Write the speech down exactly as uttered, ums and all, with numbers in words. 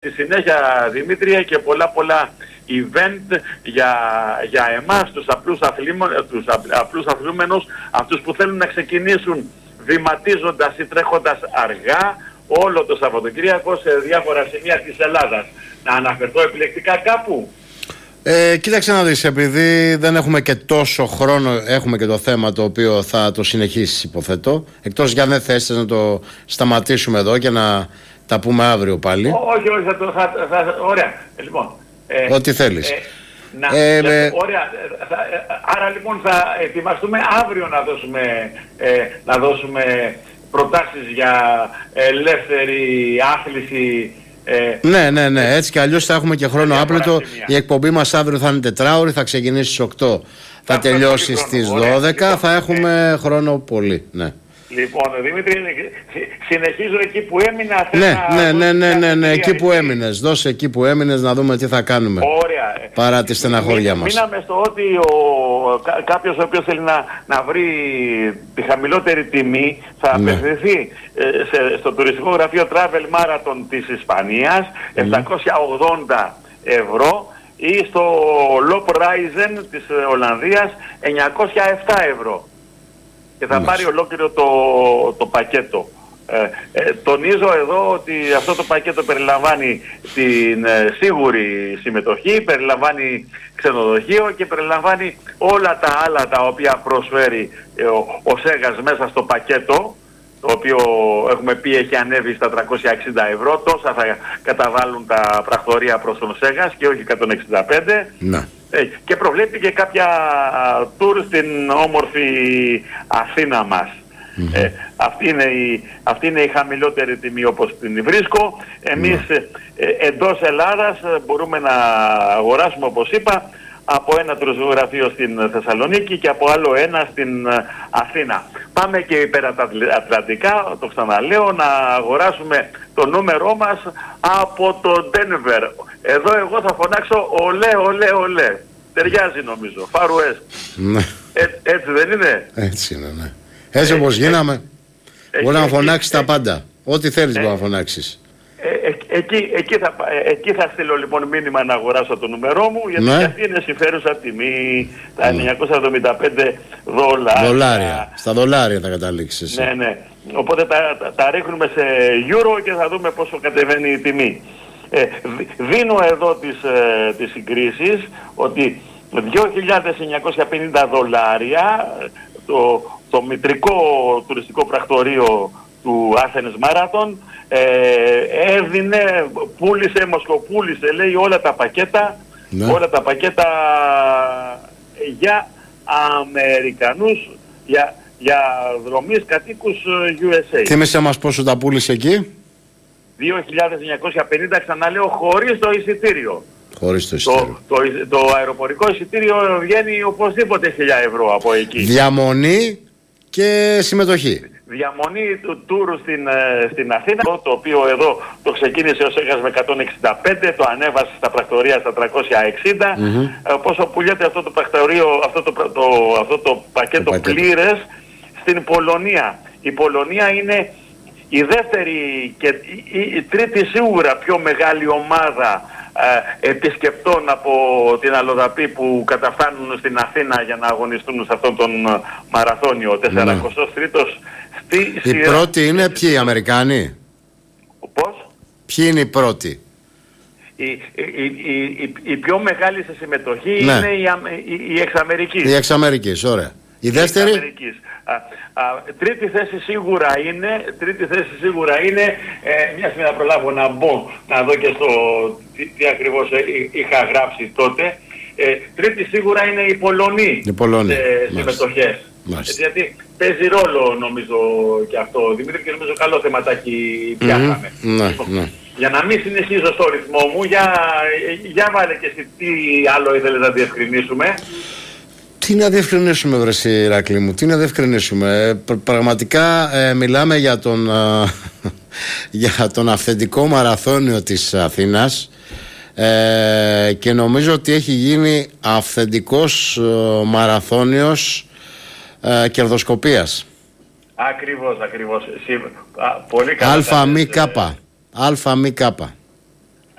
στη συνέχεια, Δημήτρια, και πολλά πολλά event για, για εμάς, τους απλούς, τους απλούς αθλούμενους, αυτούς που θέλουν να ξεκινήσουν βηματίζοντας ή τρέχοντας αργά όλο το Σαββατοκύριακο σε διάφορα σημεία της Ελλάδας. Να αναφερθώ επιλεκτικά κάπου? Ε, κοίταξε να δεις, επειδή δεν έχουμε και τόσο χρόνο, έχουμε και το θέμα το οποίο θα το συνεχίσεις, υποθέτω. Εκτός για δεν θες να το σταματήσουμε εδώ και να τα πούμε αύριο πάλι. Όχι, όχι, θα το, θα, θα, ωραία. Λοιπόν, ε, ό,τι θέλεις. Ε, να, ε, για, με... Ωραία. Θα, άρα λοιπόν θα ετοιμαστούμε αύριο να δώσουμε, ε, να δώσουμε προτάσεις για ελεύθερη άθληση. Ε, ναι, ναι, ναι. Έτσι κι αλλιώς θα έχουμε και χρόνο άπλετο. Η εκπομπή μας αύριο θα είναι τετράωρη, θα ξεκινήσει στις οκτώ. Θα, θα τελειώσει στις δώδεκα. Ωραία, θα έχουμε ε, χρόνο πολύ. Ναι. Λοιπόν, Δημήτρη, συνεχίζω εκεί που έμεινα. Ναι, ναι, ναι, ναι, ναι, ναι, εκεί που έμεινες. Δώσε εκεί που έμεινες να δούμε τι θα κάνουμε. Ωραία. Παρά τη στεναχώρια μας. Μείναμε στο ότι ο, κα, κάποιος ο οποίος θέλει να, να βρει τη χαμηλότερη τιμή θα ναι. απευθυνθεί ε, σε, στο τουριστικό γραφείο Travel Marathon της Ισπανίας, mm. επτακόσια ογδόντα ευρώ, ή στο Loprijzen της Ολλανδίας εννιακόσια επτά ευρώ. Και θα πάρει ολόκληρο το, το πακέτο. Ε, ε, τονίζω εδώ ότι αυτό το πακέτο περιλαμβάνει την ε, σίγουρη συμμετοχή, περιλαμβάνει ξενοδοχείο και περιλαμβάνει όλα τα άλλα τα οποία προσφέρει ε, ο, ο Σέγας μέσα στο πακέτο, το οποίο έχουμε πει έχει ανέβει στα τριακόσια εξήντα ευρώ. Τόσα θα καταβάλουν τα πρακτορεία προς τον Σέγας και όχι εκατόν εξήντα πέντε. Να. Ε, και προβλέπει και κάποια τουρ στην όμορφη Αθήνα μας. Mm-hmm. Ε, αυτή, είναι η, αυτή είναι η χαμηλότερη τιμή όπως την βρίσκω. Εμείς mm-hmm. ε, εντός Ελλάδας μπορούμε να αγοράσουμε, όπως είπα, από ένα τουριστικό στην Θεσσαλονίκη και από άλλο ένα στην Αθήνα. Πάμε και υπερατλαντικά, το ξαναλέω, να αγοράσουμε το νούμερό μας από το Denver. Εδώ εγώ θα φωνάξω ολέ, ολέ, ολέ. Ταιριάζει νομίζω. Far West. Ναι. Ε, έτσι δεν είναι? Έτσι είναι, ναι. Έτσι όπως γίναμε, ε, μπορεί ε, να φωνάξεις ε, τα πάντα. Ό,τι θέλεις ε, μπορεί να φωνάξεις. Ε, ε, εκεί, εκεί, θα, ε, εκεί θα στείλω λοιπόν μήνυμα να αγοράσω το νούμερό μου, γιατί ναι. αυτή είναι συμφέρουσα τιμή, τα εννιακόσια εβδομήντα πέντε δολάρια. Δολάρια. Στα δολάρια θα καταλήξεις. Ναι, ναι. Οπότε τα, τα, τα ρίχνουμε σε euro και θα δούμε πόσο κατεβαίνει η τιμή. Ε, δίνω εδώ τις, ε, τις συγκρίσεις, ότι δύο χιλιάδες εννιακόσια πενήντα δολάρια το, το μητρικό τουριστικό πρακτορείο του Athens Marathon ε, έδινε, πούλησε, μοσκοπούλησε λέει όλα τα πακέτα, ναι. όλα τα πακέτα για Αμερικανούς, για, για δρομείς κατοίκους γιου ες έι. Θύμισε μας πόσο τα πούλησε εκεί. δύο χιλιάδες εννιακόσια πενήντα, ξαναλέω, χωρίς το εισιτήριο. Χωρίς το εισιτήριο. Το, το, το αεροπορικό εισιτήριο βγαίνει οπωσδήποτε χίλια ευρώ από εκεί. Διαμονή και συμμετοχή. Διαμονή του τουρ στην, στην Αθήνα, το οποίο εδώ το ξεκίνησε ο Σέγας με εκατόν εξήντα πέντε, το ανέβασε στα πρακτορεία στα τριακόσια εξήντα. Mm-hmm. Πόσο πουλιέται αυτό το πρακτορείο, αυτό το, το, αυτό το πακέτο, το πακέτο πλήρες στην Πολωνία. Η Πολωνία είναι η δεύτερη και η, η τρίτη σίγουρα πιο μεγάλη ομάδα ε, επισκεπτών από την Αλλοδαπή που καταφτάνουν στην Αθήνα για να αγωνιστούν σε αυτόν τον μαραθώνιο. τεσσαρακοστός τρίτος στη Η σειρά. πρώτη είναι ποιοι, οι Αμερικάνοι? Πώς? Ποιοι είναι οι πρώτοι? Η, η, η, η, η πιο μεγάλη σε συμμετοχή ναι. είναι η, η, η Εξαμερικής. Η Εξαμερικής, ωραία. Η δεύτερη? Η α, α, τρίτη θέση σίγουρα είναι, τρίτη θέση σίγουρα είναι, ε, μιας με να προλάβω να μπω, να δω και στο τι, τι ακριβώς ε, είχα γράψει τότε. Ε, τρίτη σίγουρα είναι η Πολωνή σε συμμετοχές. Γιατί παίζει ρόλο νομίζω και αυτό, Δημήτρη, και νομίζω καλό θεματάκι πιάσαμε. Mm-hmm. Ναι, ναι. Για να μην συνεχίζω στο ρυθμό μου, για, για βάλε και εσύ τι άλλο ήθελες να διευκρινίσουμε. Τι να διευκρινίσουμε, βρε Ηράκλη μου, τι να διευκρινίσουμε. Πr- πραγματικά ε, μιλάμε για τον, ε, για τον αυθεντικό μαραθώνιο της Αθήνας ε, και νομίζω ότι έχει γίνει αυθεντικός ε, μαραθώνιος ε, κερδοσκοπίας. Ακριβώς, ακριβώς. Πολύ καλά. Αλφα μη κάπα. Αλφα μη κάπα.